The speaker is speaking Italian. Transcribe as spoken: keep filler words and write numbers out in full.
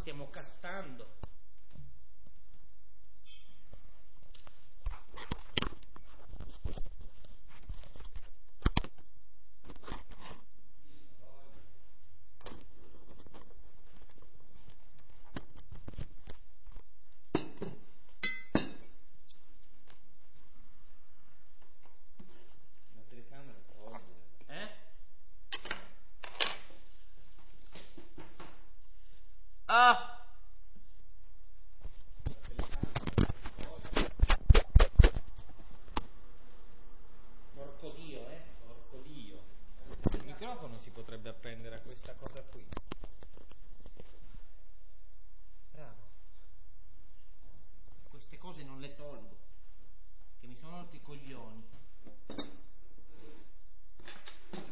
stiamo castando. Ah! Porco Dio, eh? Porco Dio. Il microfono si potrebbe appendere a questa cosa qui. Bravo. Queste cose non le tolgo, che mi sono rotti i coglioni.